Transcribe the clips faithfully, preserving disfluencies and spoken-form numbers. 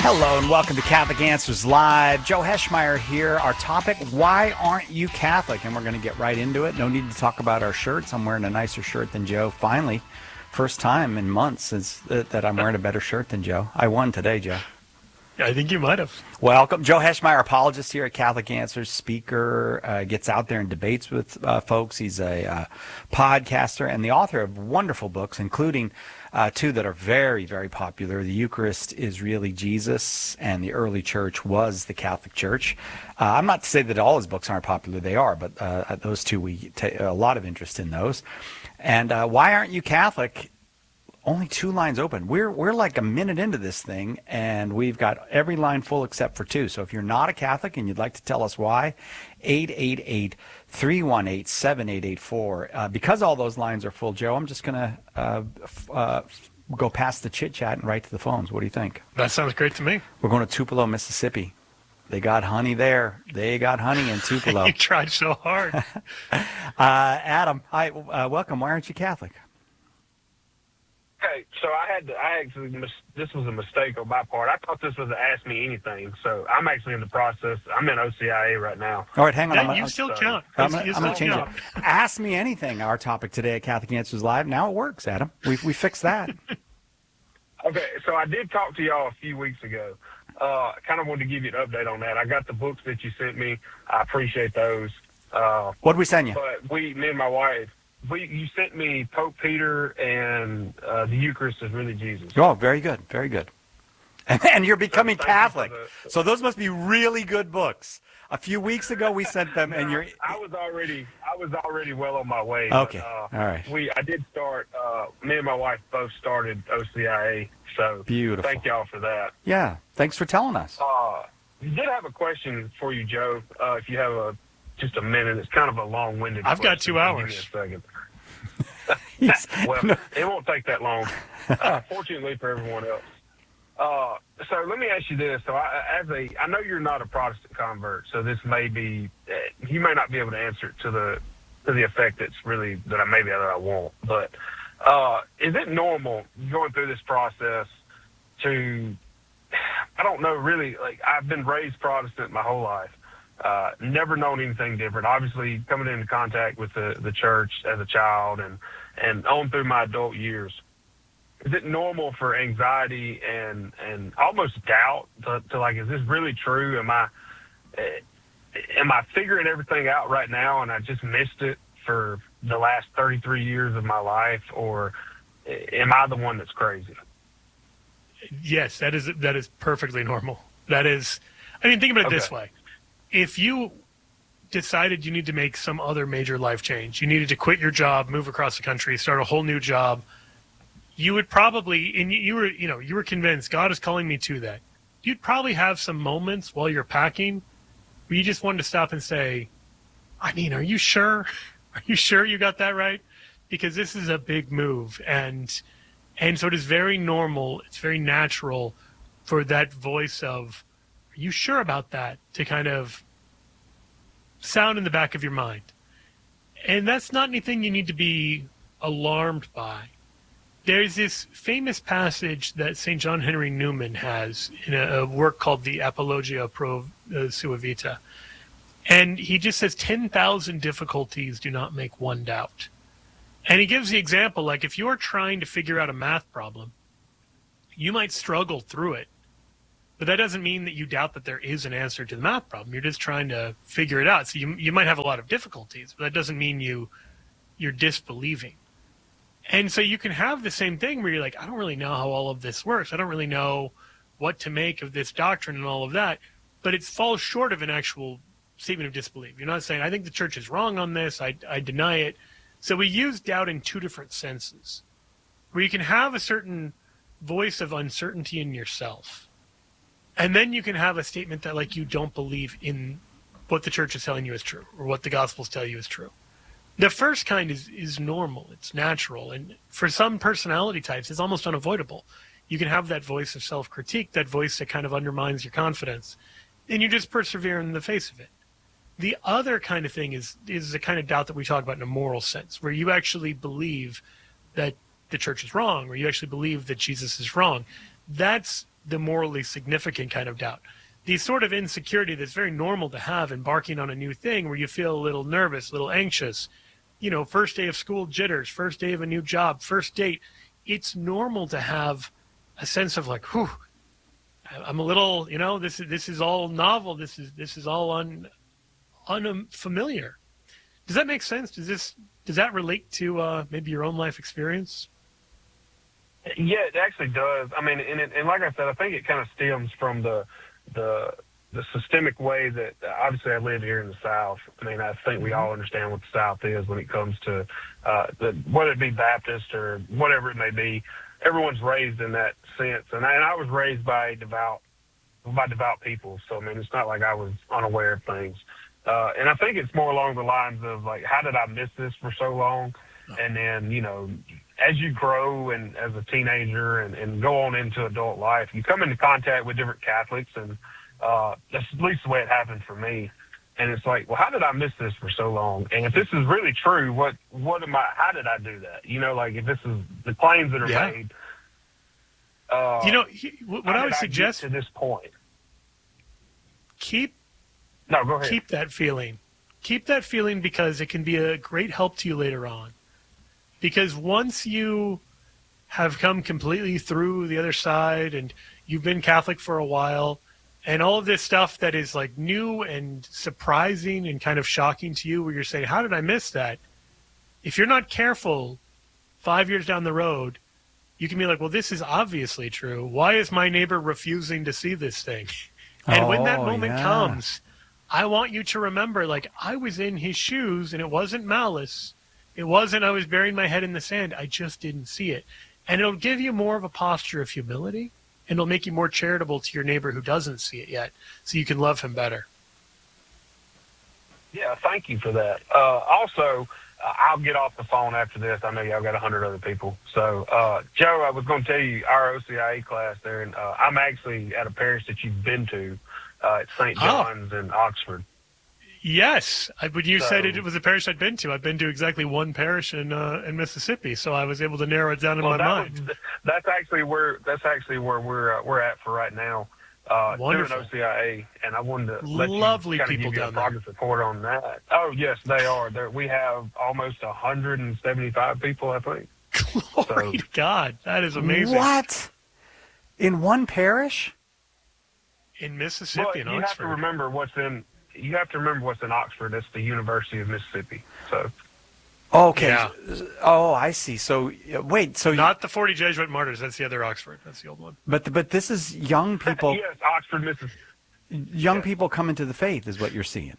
Hello and welcome to Catholic Answers Live. Joe Heschmeyer here. Our topic, why aren't you Catholic? And we're going to get right into it. No need to talk about our shirts. I'm wearing a nicer shirt than Joe. Finally, first time in months since that I'm wearing a better shirt than Joe. I won today, Joe. I think you might have. Welcome. Joe Heschmeyer, apologist here at Catholic Answers, speaker, uh, gets out there and debates with uh, folks. He's a uh, podcaster and the author of wonderful books, including uh, two that are very, very popular. The Eucharist is Really Jesus, and The Early Church Was the Catholic Church. Uh, I'm not to say that all his books aren't popular. They are, but uh, those two, we take a lot of interest in those. And uh, why aren't you Catholic? Only two lines open. We're we're like a minute into this thing, and we've got every line full except for two. So if you're not a Catholic and you'd like to tell us why, eight eight eight, three one eight, seven eight eight four. Uh, because all those lines are full, Joe, I'm just going to uh, f- uh, go past the chit-chat and right to the phones. What do you think? That sounds great to me. We're going to Tupelo, Mississippi. They got honey there. They got honey in Tupelo. You tried so hard. uh, Adam, hi, uh, welcome. Why aren't you Catholic? Okay, so I had to, I actually, this was a mistake on my part. I thought this was an Ask Me Anything, so I'm actually in the process. I'm in O C I A right now. All right, hang on. Yeah, I'm, you I'm, still sorry. count. I'm, You I'm going to still change count. it. Ask Me Anything, our topic today at Catholic Answers Live. Now it works, Adam. We we fixed that. Okay, so I did talk to y'all a few weeks ago. Uh, kind of wanted to give you an update on that. I got the books that you sent me. I appreciate those. Uh, What did we send you? but we, me and my wife, we you sent me Pope Peter and uh, the Eucharist is Really Jesus. Oh, very good. Very good. And, and you're becoming Thank you for Catholic. the- So those must be really good books. A few weeks ago we sent them, and you're... I was already, I was already well on my way. Okay, But, uh, all right. We, I did start. Uh, me and my wife both started O C I A. So Beautiful. thank y'all for that. Yeah, thanks for telling us. Uh, did have a question for you, Joe. Uh, if you have a just a minute, it's kind of a long-winded. I've got question, two so hours. Give me a second. Yes. Well, No. it won't take that long. Uh, fortunately for everyone else. Uh, so let me ask you this. So I, as a, I know you're not a Protestant convert, so this may be, uh, you may not be able to answer it to the, to the effect that's really, that I maybe that I want. But uh, is it normal going through this process to, I don't know really, like I've been raised Protestant my whole life. Uh, never known anything different. Obviously, coming into contact with the, the church as a child and, and on through my adult years, is it normal for anxiety and, and almost doubt to, to like, is this really true? Am I, uh, am I figuring everything out right now and I just missed it for the last thirty-three years of my life, or am I the one that's crazy? Yes, that is that is perfectly normal. That is, I mean, think about it Okay. this way. If you decided you need to make some other major life change, you needed to quit your job, move across the country, start a whole new job, you would probably, and you, you were, you know, you were convinced God is calling me to that. You'd probably have some moments while you're packing where you just wanted to stop and say, I mean, are you sure? Are you sure you got that right? Because this is a big move. And, and so it is very normal. It's very natural for that voice of, are you sure about that, to kind of sound in the back of your mind. And that's not anything you need to be alarmed by. There's this famous passage that Saint John Henry Newman has in a, a work called the Apologia Pro uh, Sua Vita. And he just says ten thousand difficulties do not make one doubt. And he gives the example, like if you're trying to figure out a math problem, you might struggle through it. But that doesn't mean that you doubt that there is an answer to the math problem. You're just trying to figure it out. So you you might have a lot of difficulties, but that doesn't mean you you're disbelieving. And so you can have the same thing where you're like, I don't really know how all of this works. I don't really know what to make of this doctrine and all of that. But it falls short of an actual statement of disbelief. You're not saying, I think the church is wrong on this. I, I deny it. So we use doubt in two different senses, where you can have a certain voice of uncertainty in yourself. And then you can have a statement that, like, you don't believe in what the church is telling you is true, or what the Gospels tell you is true. The first kind is, is normal. It's natural. And for some personality types, it's almost unavoidable. You can have that voice of self-critique, that voice that kind of undermines your confidence, and you just persevere in the face of it. The other kind of thing is is the kind of doubt that we talk about in a moral sense, where you actually believe that the church is wrong, or you actually believe that Jesus is wrong. That's the morally significant kind of doubt. The sort of insecurity that's very normal to have embarking on a new thing where you feel a little nervous, a little anxious, you know, first day of school jitters, first day of a new job, first date. It's normal to have a sense of like, whew, I'm a little, you know, this is this is all novel. This is this is all un, unfamiliar. Does that make sense? Does this does that relate to uh, maybe your own life experience? Yeah, it actually does. I mean, and, it, and like I said, I think it kind of stems from the the the systemic way that obviously I live here in the South. I mean, I think we all understand what the South is when it comes to uh, the, whether it be Baptist or whatever it may be. Everyone's raised in that sense, and I, and I was raised by devout by devout people. So I mean, it's not like I was unaware of things. Uh, and I think it's more along the lines of like, how did I miss this for so long? And then, you know, as you grow and as a teenager and, and go on into adult life, you come into contact with different Catholics, and uh, that's at least the way it happened for me. And it's like, well, how did I miss this for so long? And if this is really true, what what am I? How did I do that? You know, like if this is the claims that are Yeah. made. Uh, You know, he, what how I did would get suggest, to this point. keep No, go ahead. keep that feeling. Keep that feeling because it can be a great help to you later on. Because once you have come completely through the other side and you've been Catholic for a while, and all of this stuff that is like new and surprising and kind of shocking to you, where you're saying, how did I miss that? If you're not careful, five years down the road, you can be like, well, this is obviously true. Why is my neighbor refusing to see this thing? And when that Oh, moment yeah. comes, I want you to remember, like, I was in his shoes, and it wasn't malice. It wasn't I was burying my head in the sand. I just didn't see it. And it'll give you more of a posture of humility, and it'll make you more charitable to your neighbor who doesn't see it yet, so you can love him better. Yeah, thank you for that. Uh, also, uh, I'll get off the phone after this. I know y'all got a hundred other people. So, uh, Joe, I was going to tell you our O C I A class there, and uh, I'm actually at a parish that you've been to. Uh, it's Saint John's in Oxford. Yes, I, when you So- said it, it was a parish I'd been to. I've been to exactly one parish in uh, in Mississippi, so I was able to narrow it down in Well, my that mind. was, that's actually where that's actually where we're uh, we're at for right now. Uh, doing Wonderful. O C I A, and I wanted to let Lovely you kind of people give you a down there. progress report on that. Oh yes, they are. There we have almost one hundred seventy-five people, I think. Glory so- to God, that is amazing. What? In one parish? In Mississippi, But in you have to Oxford. remember what's in. You have to remember what's in Oxford. That's the University of Mississippi. So Okay. Yeah. Oh, I see. So uh, wait. So you, Not the forty Jesuit martyrs. That's the other Oxford. That's the old one. but but this is young people. yes, Oxford, Mississippi. Young yes. people coming to the faith is what you're seeing.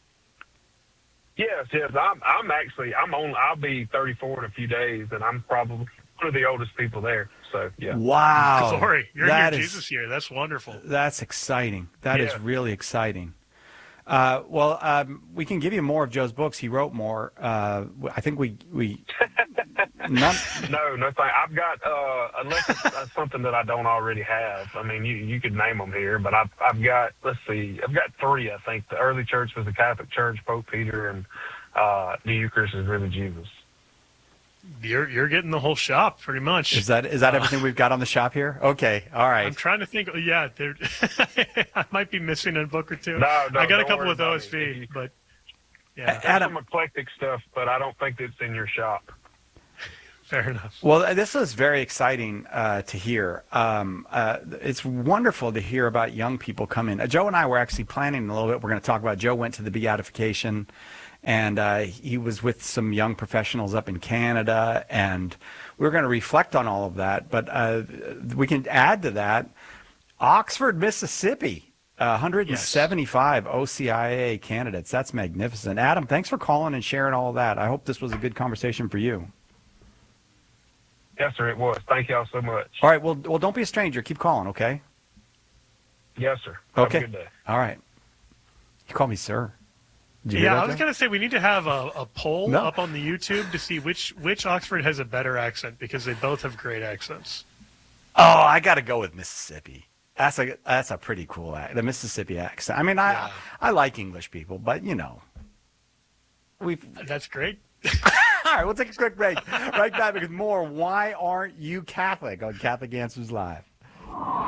Yes, yes. I'm. I'm actually. I'm on. I'll be thirty-four in a few days, and I'm probably one of the oldest people there. So yeah. Wow. Glory, you're That in your is- Jesus year. That's wonderful. That's exciting. That is Yeah. really exciting. Uh, well, um, we can give you more of Joe's books. He wrote more. Uh, I think we we. Not, No, no thing. I've got uh, unless it's uh, something that I don't already have. I mean, you you could name them here, but I've I've got. Let's see. I've got three. I think the early church was the Catholic Church, Pope Peter, and uh, the Eucharist is really Jesus. You're you're getting the whole shop pretty much. is that is that everything we've got on the shop here? Okay. All right. I'm trying to think. Yeah, there. I might be missing a book or two. No, no, I got a don't couple worry with about O it. S V, If you- but yeah, There's Adam- some eclectic stuff, but I don't think it's in your shop. fair enough. Well, this is very exciting uh, to hear. Um, uh, it's wonderful to hear about young people coming. Uh, Joe and I were actually planning a little bit. We're going to talk about. Joe went to the beatification, and uh, he was with some young professionals up in Canada, and we were going to reflect on all of that. But uh, we can add to that Oxford, Mississippi. Uh, one hundred seventy-five O C I A candidates. That's magnificent. Adam, thanks for calling and sharing all of that. I hope this was a good conversation for you. Yes, sir, it was. Thank y'all so much. All right. Well, well, don't be a stranger. Keep calling, okay? Yes, sir. Have Okay. a good day. All right. You call me sir. Did you hear Yeah, that, I was Joe? going to say we need to have a, a poll No. up on the YouTube to see which which Oxford has a better accent because they both have great accents. Oh, I got to go with Mississippi. That's a that's a pretty cool act. The Mississippi accent. I mean, I Yeah. I like English people, but you know, we've. That's great. All right, we'll take a quick break. Right back with more. Why aren't you Catholic on Catholic Answers Live?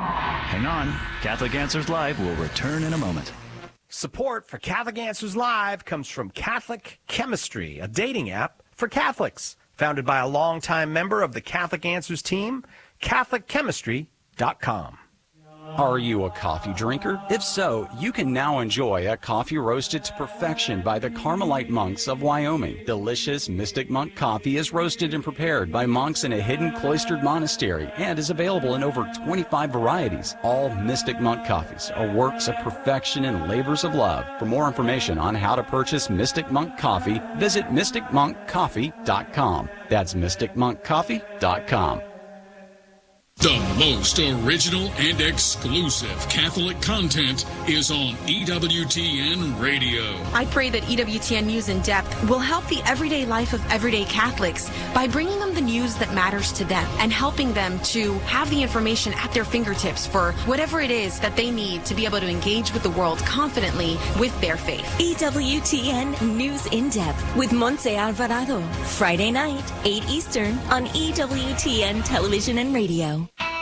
Hang on. Catholic Answers Live will return in a moment. Support for Catholic Answers Live comes from Catholic Chemistry, a dating app for Catholics. Founded by a longtime member of the Catholic Answers team, Catholic Chemistry dot com. Are you a coffee drinker? If so, you can now enjoy a coffee roasted to perfection by the Carmelite monks of Wyoming. Delicious Mystic Monk coffee is roasted and prepared by monks in a hidden cloistered monastery and is available in over twenty-five varieties. All Mystic Monk coffees are works of perfection and labors of love. For more information on how to purchase Mystic Monk coffee, visit mystic monk coffee dot com. That's mystic monk coffee dot com. The most original and exclusive Catholic content is on E W T N Radio. I pray that E W T N News in Depth will help the everyday life of everyday Catholics by bringing them the news that matters to them and helping them to have the information at their fingertips for whatever it is that they need to be able to engage with the world confidently with their faith. E W T N News in Depth with Montse Alvarado. Friday night, eight Eastern on E W T N Television and Radio.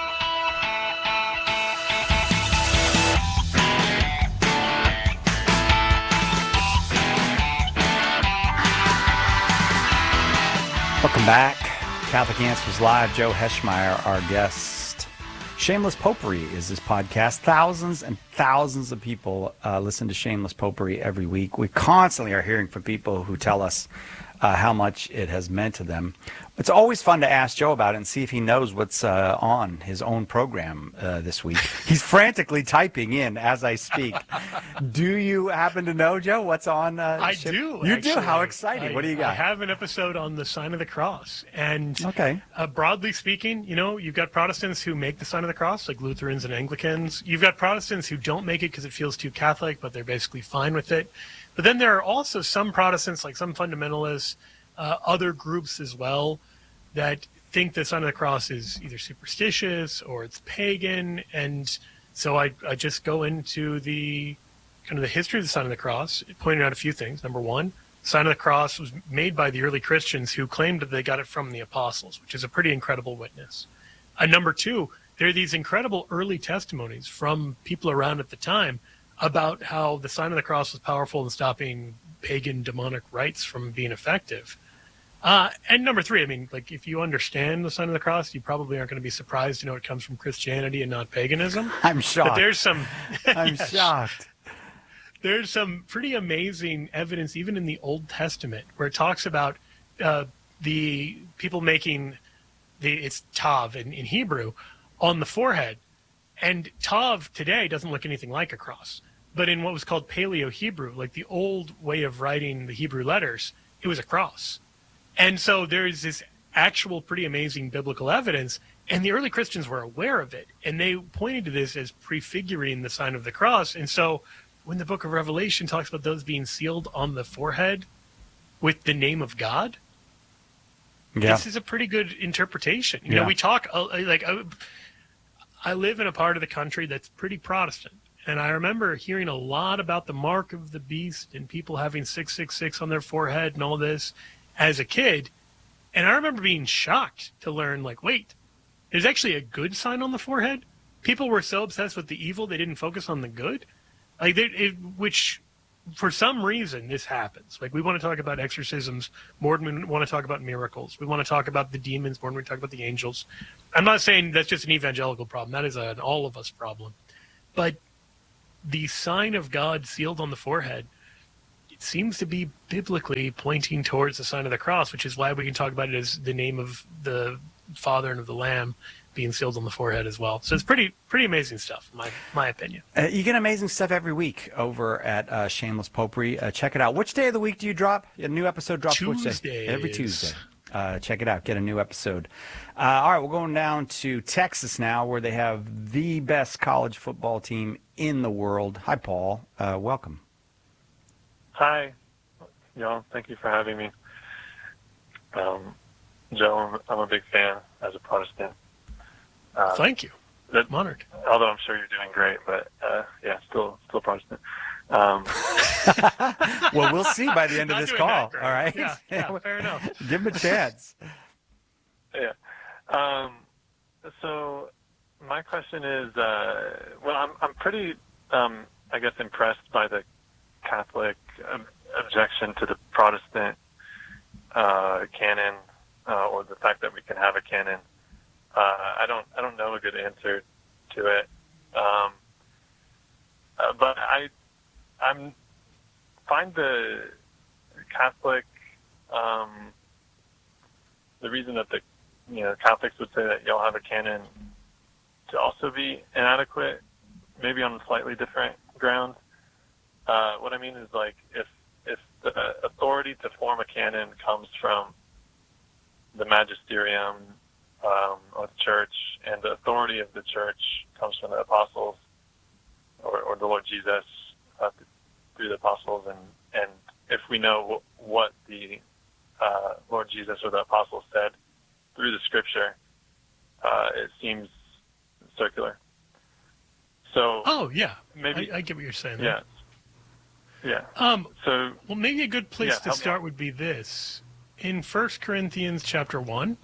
Welcome back. Catholic Answers Live. Joe Heschmeyer, our guest. Shameless Popery is this podcast. Thousands and thousands of people uh, listen to Shameless Popery every week. We constantly are hearing from people who tell us uh, how much it has meant to them. It's always fun to ask Joe about it and see if he knows what's uh, on his own program uh, this week. He's frantically typing in as I speak. Do you happen to know, Joe, what's on? Uh, I ship? do. You actually. do? How exciting. I, What do you got? I have an episode on the sign of the cross. And okay. uh, broadly speaking, you know, you've got Protestants who make the sign of the cross, like Lutherans and Anglicans. You've got Protestants who don't make it because it feels too Catholic, but they're basically fine with it. But then there are also some Protestants, like some fundamentalists, uh, other groups as well, that think the sign of the cross is either superstitious or it's pagan. And so I, I just go into the kind of the history of the sign of the cross, pointing out a few things. Number one, the sign of the cross was made by the early Christians who claimed that they got it from the apostles, which is a pretty incredible witness. And number two, there are these incredible early testimonies from people around at the time about how the sign of the cross was powerful in stopping pagan demonic rites from being effective. Uh, and number three, I mean, like, if you understand the sign of the cross, you probably aren't going to be surprised to know it comes from Christianity and not paganism. I'm shocked. But there's some... I'm yes, shocked. There's some pretty amazing evidence, even in the Old Testament, where it talks about uh, the people making the it's tav in, in Hebrew on the forehead. And tav today doesn't look anything like a cross. But in what was called Paleo-Hebrew, like the old way of writing the Hebrew letters, it was a cross. And so there's this actual pretty amazing biblical evidence, and the early Christians were aware of it, and they pointed to this as prefiguring the sign of the cross. And so when the book of Revelation talks about those being sealed on the forehead with the name of God, yeah. This is a pretty good interpretation. You yeah. know, we talk, uh, like, I, I live in a part of the country that's pretty Protestant, and I remember hearing a lot about the mark of the beast and people having six six six on their forehead and all this as a kid. And I remember being shocked to learn, like, wait, there's actually a good sign on the forehead? People were so obsessed with the evil, they didn't focus on the good? Like, they, it, which, for some reason, this happens. Like, we want to talk about exorcisms more than we want to talk about miracles. We want to talk about the demons more than we talk about the angels. I'm not saying that's just an evangelical problem. That is an all of us problem. But the sign of God sealed on the forehead, it seems to be biblically pointing towards the sign of the cross, which is why we can talk about it as the name of the Father and of the Lamb being sealed on the forehead as well. So it's pretty pretty amazing stuff, in my, my opinion. Uh, you get amazing stuff every week over at uh, Shameless Popery. Uh, check it out. Which day of the week do you drop? A new episode drops which day? Every Tuesday. Uh, check it out. Get a new episode. Uh, all right, we're going down to Texas now, where they have the best college football team in the world. Hi, Paul. Uh, welcome. Hi, y'all. Thank you for having me. Um, Joe, I'm a big fan as a Protestant. Uh, Thank you. That, I'm honored. Although I'm sure you're doing great, but uh, yeah, still still Protestant. Um, well, we'll see by the end of this call. All right. Yeah, yeah, fair enough. Give him a chance. Yeah. Um, so my question is, uh, well, I'm I'm pretty, um, I guess, impressed by the Catholic ob- objection to the Protestant uh, canon, uh, or the fact that we can have a canon. Uh, I don't I don't know a good answer to it, um, uh, but I I'm find the Catholic um, the reason that the you know Catholics would say that y'all have a canon to also be inadequate, maybe on slightly different grounds. Uh, what I mean is, like, if if the authority to form a canon comes from the magisterium um, or the church, and the authority of the church comes from the apostles or, or the Lord Jesus uh, through the apostles, and, and if we know w- what the uh, Lord Jesus or the apostles said through the Scripture, uh, it seems circular. So, oh yeah, maybe I, I get what you're saying. Yeah, yeah. Um, so, well, maybe a good place yeah, to start would be this: in First Corinthians chapter one,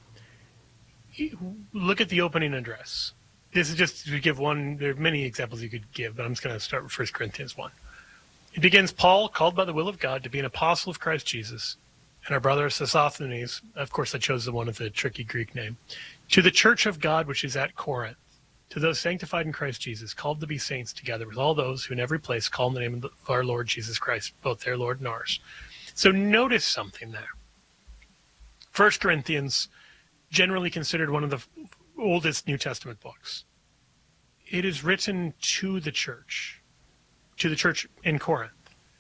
look at the opening address. This is just to give one. There are many examples you could give, but I'm just going to start with First Corinthians one. It begins, Paul, called by the will of God to be an apostle of Christ Jesus, and our brother Sosthenes, of course I chose the one with the tricky Greek name, to the church of God which is at Corinth, to those sanctified in Christ Jesus, called to be saints, together with all those who in every place call in the name of our Lord Jesus Christ, both their Lord and ours. So notice something there. First Corinthians, generally considered one of the oldest New Testament books. It is written to the church, to the church in Corinth.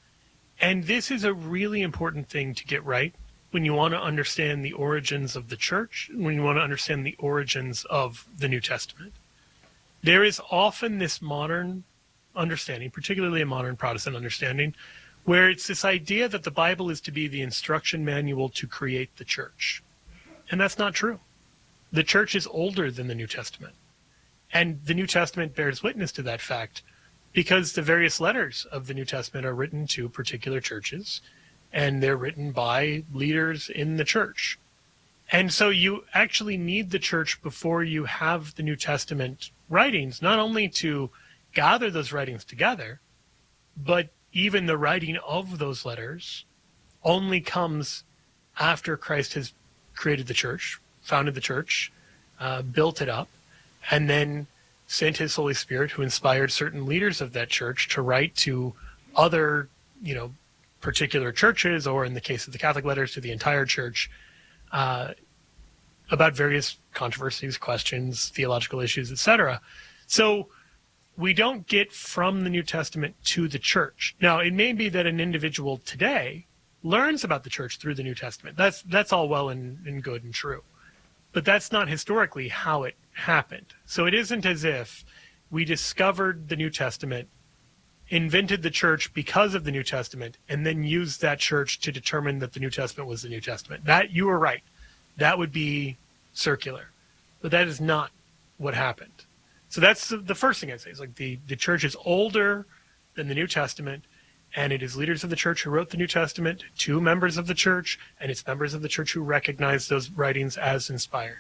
And this is a really important thing to get right when you want to understand the origins of the church, when you want to understand the origins of the New Testament. There is often this modern understanding, particularly a modern Protestant understanding, where it's this idea that the Bible is to be the instruction manual to create the church. And that's not true. The church is older than the New Testament. And the New Testament bears witness to that fact because the various letters of the New Testament are written to particular churches, and they're written by leaders in the church. And so you actually need the church before you have the New Testament writings, not only to gather those writings together, but even the writing of those letters only comes after Christ has created the church, founded the church, uh, built it up, and then sent his Holy Spirit, who inspired certain leaders of that church to write to other, you know, particular churches, or in the case of the Catholic letters, to the entire church, uh, about various controversies, questions, theological issues, et cetera. So we don't get from the New Testament to the church. Now, it may be that an individual today learns about the church through the New Testament. That's that's all well and, and good and true. But that's not historically how it happened. So it isn't as if we discovered the New Testament, invented the church because of the New Testament, and then used that church to determine that the New Testament was the New Testament. That, you were right. That would be circular. But that is not what happened. So that's the first thing I'd say. Is like the, the church is older than the New Testament, and it is leaders of the church who wrote the New Testament to members of the church, and it's members of the church who recognize those writings as inspired.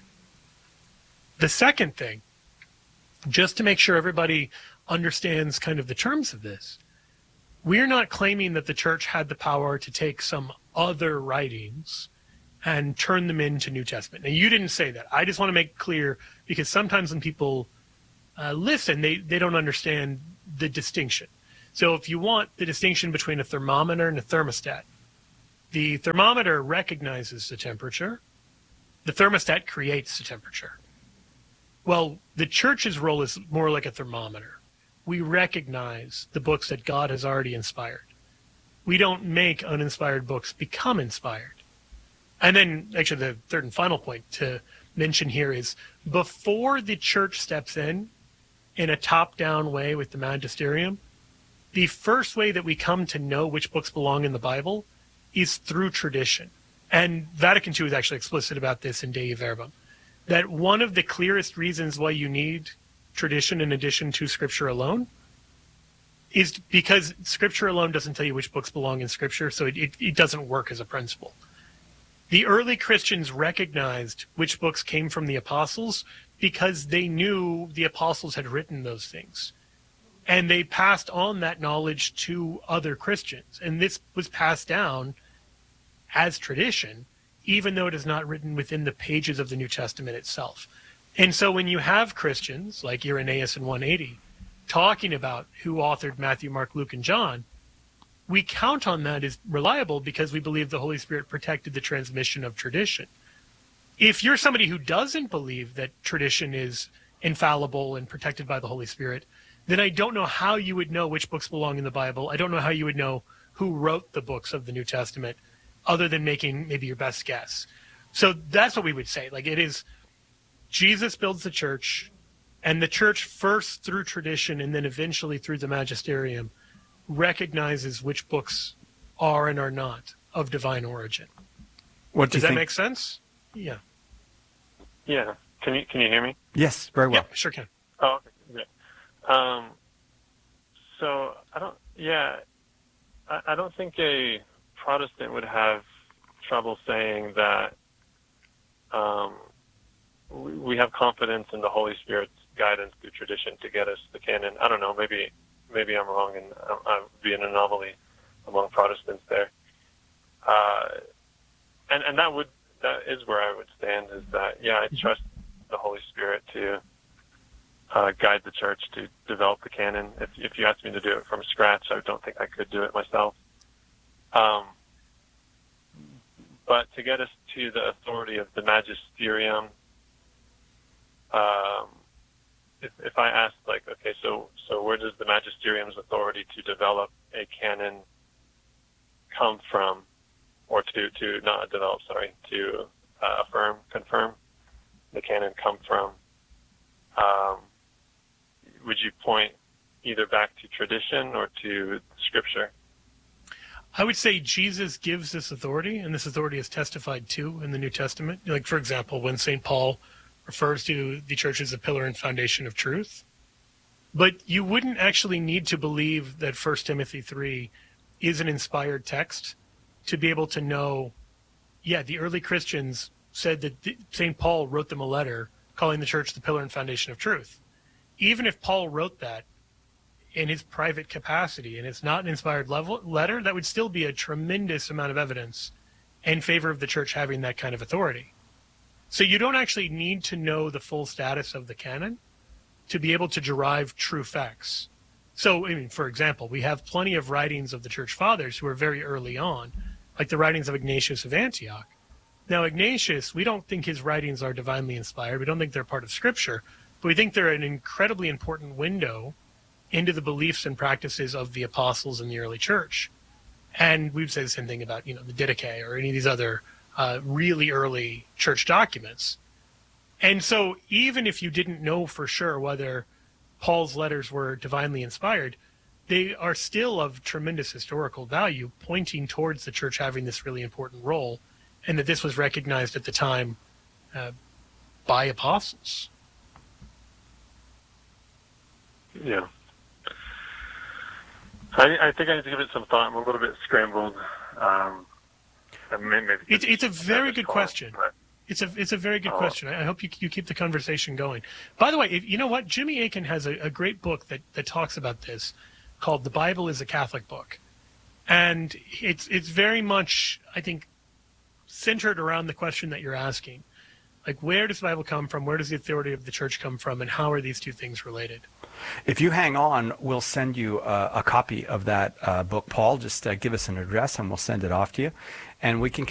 The second thing, just to make sure everybody understands kind of the terms of this, we're not claiming that the church had the power to take some other writings and turn them into New Testament. Now, you didn't say that. I just want to make clear, because sometimes when people uh, listen, they, they don't understand the distinction. So if you want the distinction between a thermometer and a thermostat, the thermometer recognizes the temperature. The thermostat creates the temperature. Well, the church's role is more like a thermometer. We recognize the books that God has already inspired. We don't make uninspired books become inspired. And then, actually, the third and final point to mention here is, before the church steps in, in a top-down way with the magisterium, the first way that we come to know which books belong in the Bible is through tradition. And Vatican two is actually explicit about this in Dei Verbum, that one of the clearest reasons why you need tradition in addition to Scripture alone is because Scripture alone doesn't tell you which books belong in Scripture, so it, it, it doesn't work as a principle. The early Christians recognized which books came from the apostles because they knew the apostles had written those things. And they passed on that knowledge to other Christians. And this was passed down as tradition, even though it is not written within the pages of the New Testament itself. And so when you have Christians like Irenaeus in one eighty talking about who authored Matthew, Mark, Luke, and John, we count on that as reliable because we believe the Holy Spirit protected the transmission of tradition. If you're somebody who doesn't believe that tradition is infallible and protected by the Holy Spirit, then I don't know how you would know which books belong in the Bible. I don't know how you would know who wrote the books of the New Testament, other than making maybe your best guess. So that's what we would say. Like, it is Jesus builds the church, and the church first through tradition and then eventually through the magisterium recognizes which books are and are not of divine origin. What do Does you that think? make sense? Yeah. Yeah. Can you can you hear me? Yes, very well. Yeah, sure can. Oh, okay. Yeah. Um. So I don't. Yeah. I, I don't think a Protestant would have trouble saying that um, we, we have confidence in the Holy Spirit's guidance through tradition to get us the canon. I don't know. Maybe maybe I'm wrong, and I would be an anomaly among Protestants there. Uh, and and that would that is where I would stand. Is that yeah, I trust the Holy Spirit to uh, guide the church to develop the canon. If if you asked me to do it from scratch, I don't think I could do it myself. Um, but to get us to the authority of the magisterium, um, if, if I asked, like, okay, so so where does the magisterium's authority to develop a canon come from, or to, to not develop, sorry, to uh, affirm, confirm the canon come from, um, would you point either back to tradition or to Scripture? I would say Jesus gives this authority, and this authority is testified to in the New Testament. Like, for example, when Saint Paul refers to the church as a pillar and foundation of truth. But you wouldn't actually need to believe that First Timothy three is an inspired text to be able to know, yeah, the early Christians said that Saint Paul wrote them a letter calling the church the pillar and foundation of truth. Even if Paul wrote that in his private capacity, and it's not an inspired level, letter, that would still be a tremendous amount of evidence in favor of the church having that kind of authority. So you don't actually need to know the full status of the canon to be able to derive true facts. So, I mean, for example, we have plenty of writings of the church fathers who are very early on, like the writings of Ignatius of Antioch. Now, Ignatius, we don't think his writings are divinely inspired. We don't think they're part of Scripture, but we think they're an incredibly important window into the beliefs and practices of the apostles in the early church. And we've said the same thing about, you know, the Didache or any of these other uh, really early church documents. And so even if you didn't know for sure whether Paul's letters were divinely inspired, they are still of tremendous historical value, pointing towards the church having this really important role, and that this was recognized at the time uh, by apostles. Yeah. I, I think I need to give it some thought. I'm a little bit scrambled. Um, maybe it's, it's a very good call, question. But, It's a it's a very good oh. question. I hope you you keep the conversation going. By the way, if, you know what? Jimmy Akin has a, a great book that, that talks about this called The Bible is a Catholic Book. And it's it's very much, I think, centered around the question that you're asking. Like, where does the Bible come from? Where does the authority of the church come from? And how are these two things related? If you hang on, we'll send you a, a copy of that uh, book, Paul. Just uh, give us an address and we'll send it off to you. And we can